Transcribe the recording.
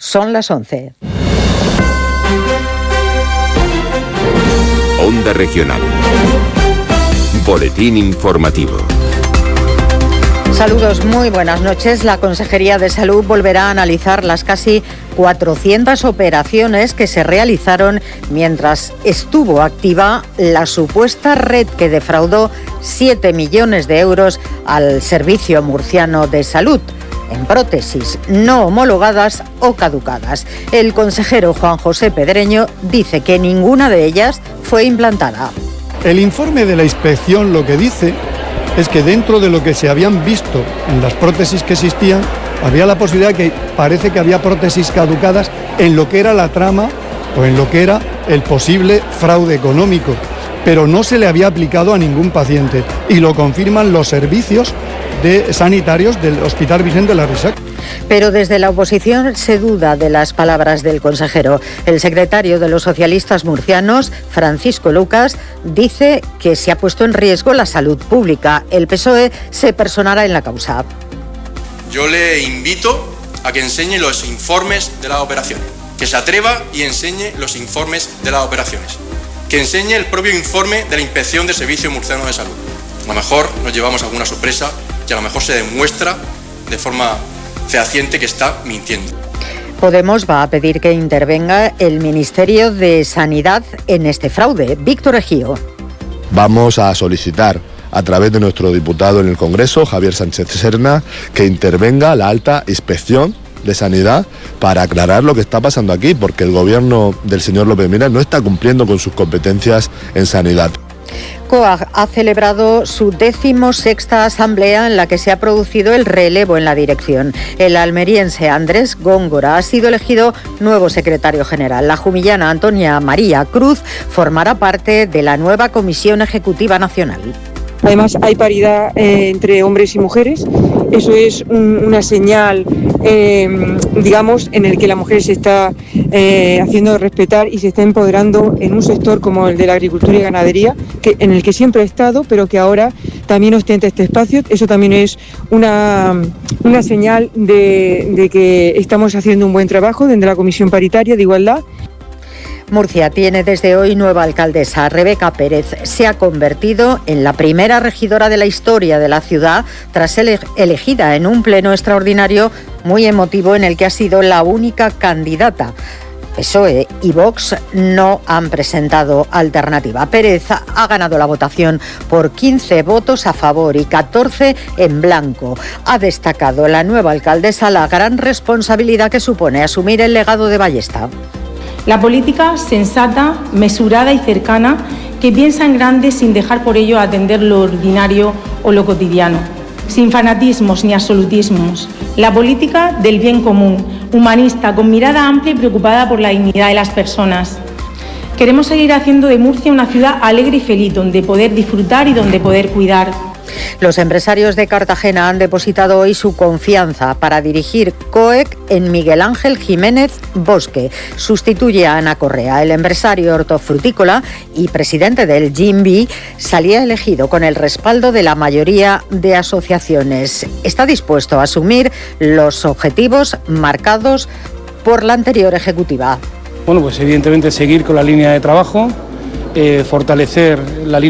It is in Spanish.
Son las 11. Onda Regional. Boletín informativo. Saludos, muy buenas noches. La Consejería de Salud volverá a analizar las casi 400 operaciones que se realizaron mientras estuvo activa la supuesta red que defraudó 7 millones de euros al Servicio Murciano de Salud en prótesis no homologadas o caducadas. El consejero Juan José Pedreño dice que ninguna de ellas fue implantada. El informe de la inspección lo que dice es que dentro de lo que se habían visto en las prótesis que existían, había la posibilidad que parece que había prótesis caducadas en lo que era la trama o en lo que era el posible fraude económico, pero no se le había aplicado a ningún paciente y lo confirman los servicios sanitarios del Hospital Vicente Larrisac. Pero desde la oposición se duda de las palabras del consejero. El secretario de los socialistas murcianos, Francisco Lucas, dice que se ha puesto en riesgo la salud pública. El PSOE se personará en la causa. Yo le invito a que enseñe los informes de las operaciones, que se atreva y enseñe los informes de las operaciones, que enseñe el propio informe de la Inspección de Servicios Murcianos de Salud. A lo mejor nos llevamos alguna sorpresa y a lo mejor se demuestra de forma fehaciente que está mintiendo. Podemos va a pedir que intervenga el Ministerio de Sanidad en este fraude. Víctor Ejío. Vamos a solicitar a través de nuestro diputado en el Congreso, Javier Sánchez Serna, que intervenga la alta inspección de Sanidad para aclarar lo que está pasando aquí, porque el gobierno del señor López Miras no está cumpliendo con sus competencias en sanidad. COAG ha celebrado su 16ª asamblea en la que se ha producido el relevo en la dirección. El almeriense Andrés Góngora ha sido elegido nuevo secretario general. La jumillana Antonia María Cruz formará parte de la nueva Comisión Ejecutiva Nacional. Además, hay paridad entre hombres y mujeres. Eso es una señal, digamos, en el que la mujer se está haciendo respetar y se está empoderando en un sector como el de la agricultura y ganadería, en el que siempre ha estado, pero que ahora también ostenta este espacio. Eso también es una señal de que estamos haciendo un buen trabajo desde la Comisión Paritaria de Igualdad. Murcia tiene desde hoy nueva alcaldesa. Rebeca Pérez se ha convertido en la primera regidora de la historia de la ciudad tras ser elegida en un pleno extraordinario muy emotivo en el que ha sido la única candidata. PSOE y Vox no han presentado alternativa. Pérez ha ganado la votación por 15 votos a favor y 14 en blanco. Ha destacado la nueva alcaldesa la gran responsabilidad que supone asumir el legado de Ballesta. La política sensata, mesurada y cercana, que piensa en grande sin dejar por ello atender lo ordinario o lo cotidiano. Sin fanatismos ni absolutismos. La política del bien común, humanista, con mirada amplia y preocupada por la dignidad de las personas. Queremos seguir haciendo de Murcia una ciudad alegre y feliz, donde poder disfrutar y donde poder cuidar. Los empresarios de Cartagena han depositado hoy su confianza para dirigir COEC en Miguel Ángel Jiménez Bosque. Sustituye a Ana Correa. El empresario hortofrutícola y presidente del GIMBI salía elegido con el respaldo de la mayoría de asociaciones. Está dispuesto a asumir los objetivos marcados por la anterior ejecutiva. Bueno, pues evidentemente seguir con la línea de trabajo, fortalecer la línea